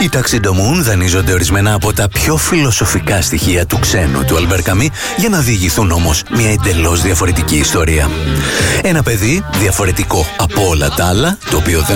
Οι ταξιντομούν δανείζονται ορισμένα από τα πιο φιλοσοφικά στοιχεία του ξένου του Αλμπέρ Καμί για να διηγηθούν όμως μια εντελώς διαφορετική ιστορία. Ένα παιδί διαφορετικό από όλα τα άλλα, το οποίο δεν